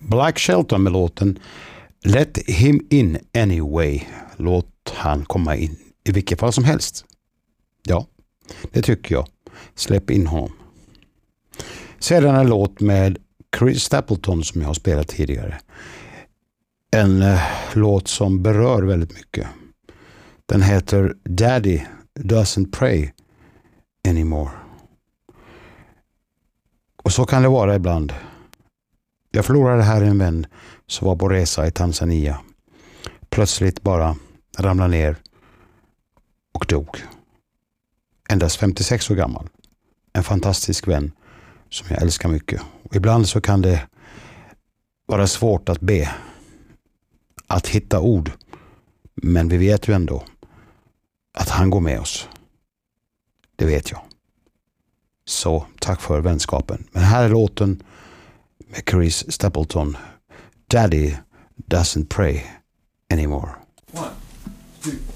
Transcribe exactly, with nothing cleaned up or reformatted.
Blake Shelton med låten Let him in anyway. Låt han komma in i vilket fall som helst. Ja, det tycker jag. Släpp in honom. Sedan en låt med Chris Stapleton som jag har spelat tidigare. En uh, låt som berör väldigt mycket. Den heter Daddy Doesn't Pray Anymore. Och så kan det vara ibland. Jag förlorade här en vän som var på resa i Tanzania. Plötsligt bara ramlade ner och dog. Endast femtiosex år gammal. En fantastisk vän som jag älskar mycket. Och ibland så kan det vara svårt att be. Att hitta ord. Men vi vet ju ändå att han går med oss. Det vet jag. Så tack för vänskapen. Men här är låten med Chris Stapleton. Daddy Doesn't Pray Anymore. One, two.